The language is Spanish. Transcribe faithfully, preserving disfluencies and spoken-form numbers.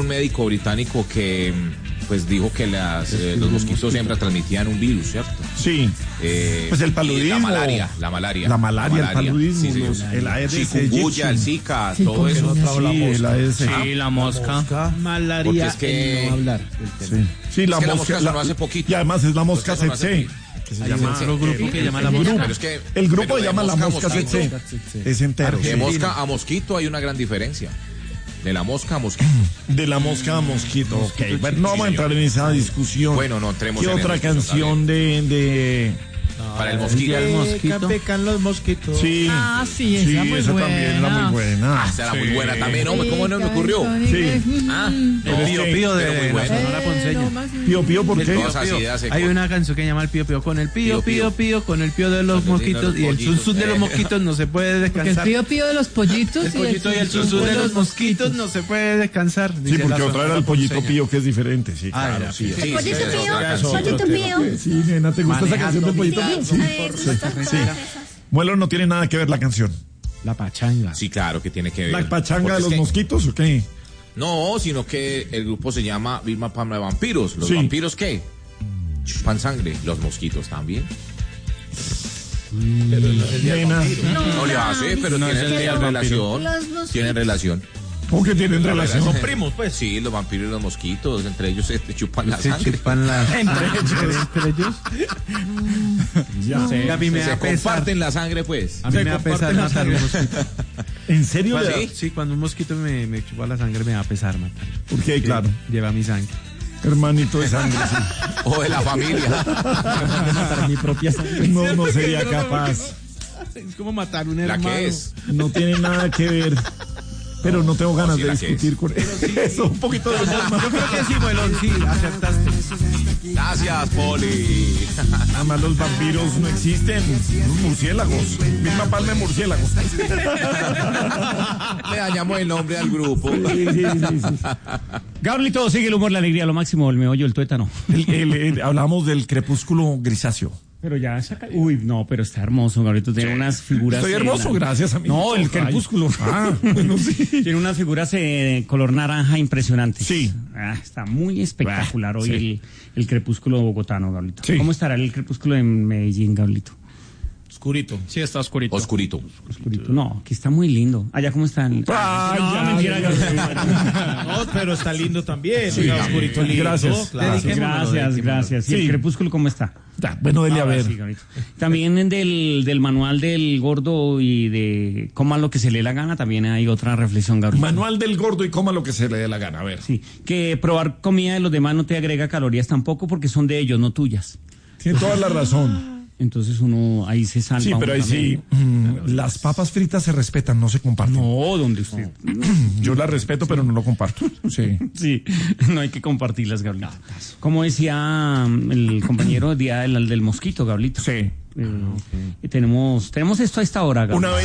un médico británico que pues dijo que las, eh, los mosquitos hembra transmitían un virus, ¿cierto? Sí. Eh, pues el paludismo. La malaria, la malaria. La malaria, la malaria. el paludismo, sí, los, el Aedes chikungunya, el Zika, sí, todo eso. Sí, la Aedes, sí, la mosca. La mosca. Malaria. Porque es que... No hablar Sí, sí la, es que mosca, la mosca sonó hace poquito. Y además es la mosca Pues eso tsetse. Que se Hay llama, otro grupo que llama la el mosca. grupo, Pero es que- el grupo pero se de llama la mosca a mosca mosquito. tsetse. Es entero. De sí. mosca a mosquito hay una gran diferencia. De la mosca a mosquito. De la mosca a mosquito. Ok, bueno, no vamos a entrar en esa discusión. Bueno, no entremos ¿Qué en otra esa discusión, canción de, de... Para el mosquito. El mosquito. mosquito. Pecan los mosquitos. Sí, Ah, sí, esa muy esa también era buena. muy buena. Ah, esa era muy buena también, hombre. ¿Cómo no me ocurrió? Sí. Ah, Pero no, es Pío que- Pío pero de muy la buena. Sonora Ponceña. Pío Pío, ¿por El qué? Pío Todas Pío. esas ideas se Hay con- una canción que llama el Pío Pío con el Pío Pío Pío Pío. Pío con el Pío de los Con el mosquitos de y los el pollitos. susú de los mosquitos no se puede El descansar. pío pío de los pollitos El pollito y el susú de los mosquitos no se puede descansar. Sí, dice porque la otra era el Sonora pollito Ponceña. Pío, que es diferente, sí, Ah, claro, era sí. Pío. Sí, Pollito sí, esa es Pío, otra canción. pollito Pío. Sí, nena, ¿te gusta esa canción de Pollito Pío? Sí. Sí. Bueno, no tiene nada que ver la canción. La pachanga. Sí, claro que tiene que ver. ¿La pachanga Porque de es los que- mosquitos o qué? No, sino que el grupo se llama Vilma Palma de Vampiros. ¿Los Sí. vampiros qué? Chupan sangre. Los mosquitos también. Nena, No le hace, pero No, tienen es el día del relación. Los mosquitos. Tienen relación. ¿cómo que tienen relación? Son primos, pues. Sí, los vampiros y los mosquitos. Entre ellos se chupan la Se sangre. chupan la... Entre ellos. Entre ellos. Ya. Sí, a mí me Se da pesar. comparten la sangre, pues. A mí Se me da pesar comparten la matar un sangre. mosquito. ¿En serio? Cuando- le da? ¿Sí? Sí, cuando un mosquito me, me chupa la sangre me da pesar matar. ¿Por qué? Claro. Lleva mi sangre. Hermanito de sangre, sí. O de la familia. Para mi propia sangre. No, no sería capaz. Es como matar un ¿La hermano. que es? No tiene nada que ver. Pero no tengo ganas sí, de la que discutir con eso. Un poquito de Yo creo que sí, Muelón, sí, acertaste. Gracias, Poli. Además, los vampiros no existen. Los murciélagos. Misma palma de murciélagos. Le dañamos el nombre al grupo. Sí, sí, sí, sí. Gabrielito, sigue el humor, la alegría, lo máximo, el meollo, el tuétano. El- el- el- hablamos del crepúsculo grisáceo. Pero ya saca... Uy, no, pero está hermoso, Gabrielito. Tiene unas figuras... Estoy en hermoso, la- gracias a mí. No, el Ay. crepúsculo. Ah, bueno, sí. Tiene unas figuras de color naranja impresionantes. Sí. Ah, está muy espectacular Ah, hoy sí. el, el crepúsculo bogotano, Gabrielito. Sí. ¿Cómo estará el crepúsculo en Medellín, Gabrielito? Oscurito. Sí, está oscurito. Oscurito. Oscurito. No, aquí está muy lindo. Allá, ¿cómo están? Ay, no, ya, mentira, ya, Gabrielito. No, pero está lindo también. Sí, Oiga, oscurito lindo. gracias. Claro. Dediquémoslo, Gracias, dediquémoslo. gracias. ¿Y Sí. el crepúsculo cómo está? Ya, bueno, dele a Ahora ver. sí, Gabrielito. También del, del manual del gordo y de coma lo que se le dé la gana, también hay otra reflexión, Gabrielito. Manual del gordo y coma lo que se le dé la gana. A ver. Sí, que probar comida de los demás no te agrega calorías tampoco porque son de ellos, no tuyas. Tiene toda la razón. Entonces uno ahí se salva. Sí, pero ahí uno sí. también. mm, las papas fritas se respetan, no se comparten. No, donde usted. Yo las respeto, pero no lo comparto. Sí. Sí, no hay que compartirlas, Gabrielito. Como decía mm, el compañero, el día del, del mosquito, Gabrielito. Sí. Eh, y tenemos, tenemos esto a esta hora, Gabrielito. Una vez